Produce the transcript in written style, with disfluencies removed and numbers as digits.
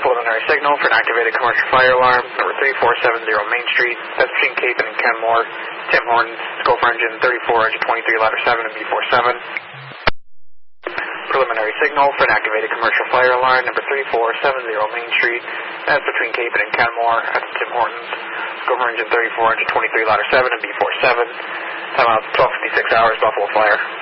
Preliminary signal for an activated commercial fire alarm, number 3470 Main Street. That's between Capon and Kenmore. Tim Hortons, Gopher engine 34, engine 23, ladder 7 and B47. Preliminary signal for an activated commercial fire alarm, number 3470 Main Street. That's between Capon and Kenmore. That's Tim Hortons, Gopher engine 34, engine 23, ladder 7 and B47. Time out 12:56 hours, Buffalo Fire.